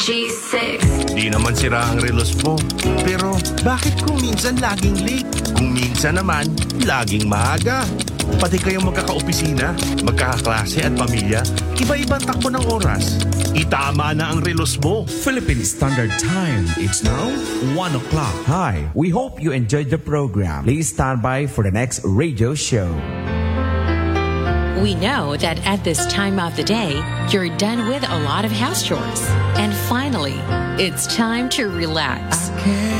G6. Di naman sira ang relos mo. Pero bakit kung minsan laging late? Kung minsan naman, laging maaga. Pati kayong magkakaopisina, magkakaklase at pamilya, iba-ibang takbo ng oras. Itama na ang relos mo. Philippine Standard Time. It's now 1 o'clock. Hi, we hope you enjoyed the program. Please stand by for the next radio show. We know that at this time of the day, you're done with a lot of house chores. And finally, it's time to relax.